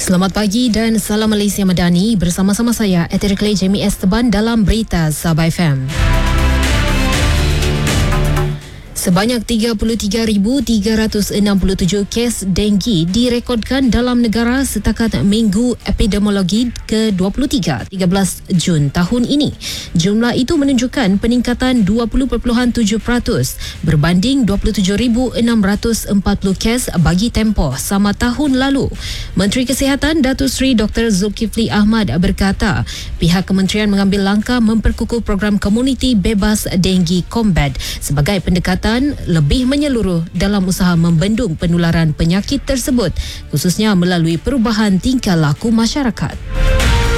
Selamat pagi dan salam Malaysia Madani. Bersama-sama saya, Eterikle Jamie Esteban dalam Berita Sabah FM. Sebanyak 33,367 kes denggi direkodkan dalam negara setakat Minggu Epidemiologi ke-23, 13 Jun tahun ini. Jumlah itu menunjukkan peningkatan 20.7% berbanding 27,640 kes bagi tempoh sama tahun lalu. Menteri Kesihatan Datuk Seri Dr. Zulkifli Ahmad berkata, pihak kementerian mengambil langkah memperkukuh program komuniti bebas denggi Combat sebagai pendekatan lebih menyeluruh dalam usaha membendung penularan penyakit tersebut, khususnya melalui perubahan tingkah laku masyarakat.